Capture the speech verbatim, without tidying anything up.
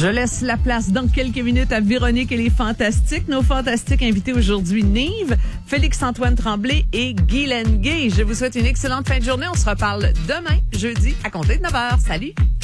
Je laisse la place dans quelques minutes à Véronique et les Fantastiques. Nos Fantastiques invités aujourd'hui, Nive, Félix-Antoine Tremblay et Guy Lenguet. Je vous souhaite une excellente fin de journée. On se reparle demain, jeudi, à compter de neuf heures. Salut!